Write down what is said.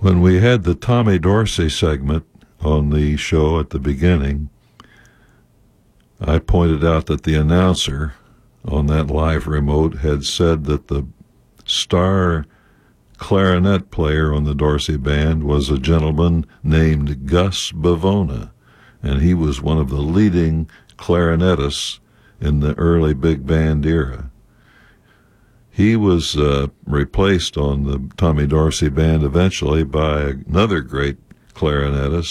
When we had the Tommy Dorsey segment on the show at the beginning, I pointed out that the announcer on that live remote had said that the star clarinet player on the Dorsey band was a gentleman named Gus Bavona, and he was one of the leading clarinetists in the early big band era. He was replaced on the Tommy Dorsey band eventually by another great clarinetist,